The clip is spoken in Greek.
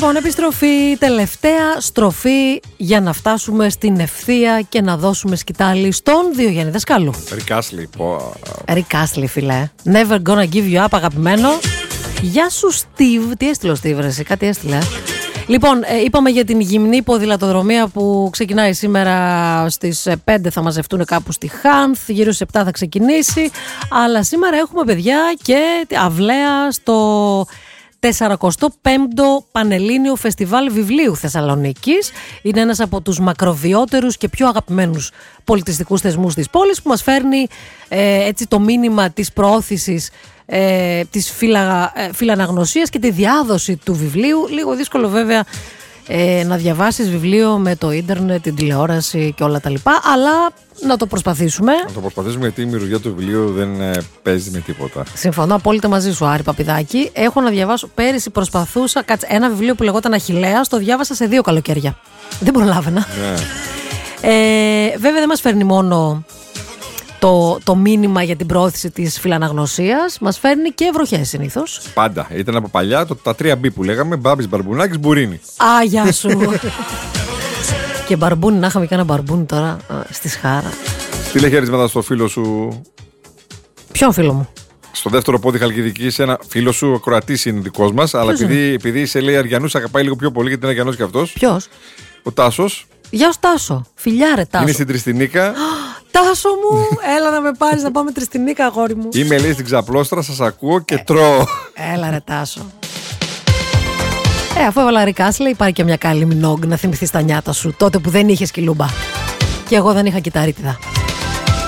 Λοιπόν, επιστροφή, τελευταία στροφή για να φτάσουμε στην ευθεία και να δώσουμε σκητάλη στον Διογέννη Δασκάλου. Ρικ Άσλι, φιλέ. Never gonna give you up, αγαπημένο. Γεια σου, Steve. Τι έστειλε ο Steve, εσύ, κάτι έστειλε. Λοιπόν, είπαμε για την γυμνή ποδηλατοδρομία που ξεκινάει σήμερα στις 5, θα μαζευτούν κάπου στη Χάνθ, γύρω στις 7 θα ξεκινήσει. Αλλά σήμερα έχουμε, παιδιά, και αυλαία στο 45ο Πανελλήνιο Φεστιβάλ Βιβλίου Θεσσαλονίκης. Είναι ένας από τους μακροβιότερους και πιο αγαπημένους πολιτιστικούς θεσμούς της πόλης, που μας φέρνει έτσι το μήνυμα της προώθησης της φιλαναγνωσίας και τη διάδοση του βιβλίου. Λίγο δύσκολο βέβαια να διαβάσεις βιβλίο με το ίντερνετ, την τηλεόραση και όλα τα λοιπά, αλλά να το προσπαθήσουμε. Να το προσπαθήσουμε, γιατί η μυρωδιά του βιβλίου δεν παίζει με τίποτα. Συμφωνώ απόλυτα μαζί σου, Άρη Παπηδάκη. Έχω να διαβάσω, πέρυσι προσπαθούσα, ένα βιβλίο που λεγόταν Αχιλλέας, το διάβασα σε 2 καλοκαίρια. Δεν προλάβαινα. Ναι. Βέβαια δεν μας φέρνει μόνο το μήνυμα για την προώθηση της φιλαναγνωσίας, μας φέρνει και βροχές συνήθως. Πάντα. Ήταν από παλιά τα 3B που λέγαμε: Μπάμπης, Μπαρμπουνάκης, Μπουρίνι. Α, γεια σου. Και μπαρμπούνι, να είχαμε και ένα μπαρμπούνι τώρα στη Σχάρα. Στείλε χαιρετίσματα στο φίλο σου. Ποιον φίλο μου? Στο δεύτερο πόδι Χαλκιδικής, ένα φίλο σου, ο Κροατής είναι δικός μας, αλλά επειδή είσαι, λέει, Αριανούς, αγαπάει λίγο πιο πολύ, γιατί είναι Αριανός κι αυτός. Ποιος? Ο Τάσος. Γεια σου, Τάσο. Φιλιά, ρε Τάσο. Είναι στην Τριστινίκα. Τάσο μου, έλα να με πάρεις να πάμε Τριστινίκα, αγόρι μου. Είμαι, λέει, στην Ξαπλώστρα, σας ακούω και τρώω. Έλα, ρε Τάσο. Αφού έβαλα Ρικ Άσλι, υπάρχει και μια καλή μινόγκ να θυμηθείς τα νιάτα σου τότε που δεν είχες κιλούμπα. Και εγώ δεν είχα κυταρίτιδα.